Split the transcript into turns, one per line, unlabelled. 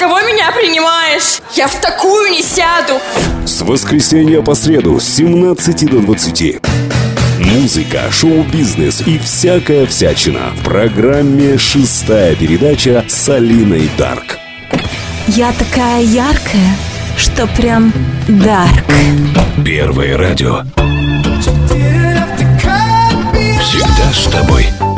кого меня принимаешь? Я в такую не сяду.
С воскресенья по среду с 17 до 20. Музыка, шоу-бизнес и всякая всячина в программе «Шестая передача» с Алиной Дарк.
Я такая яркая, что прям дарк.
Первое радио. Всегда с тобой.